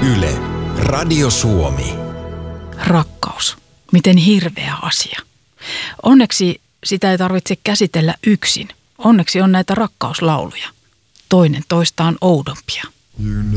Yle, Radio Suomi. Rakkaus. Miten hirveä asia. Onneksi sitä ei tarvitse käsitellä yksin. Onneksi on näitä rakkauslauluja. Toinen toistaan oudompia.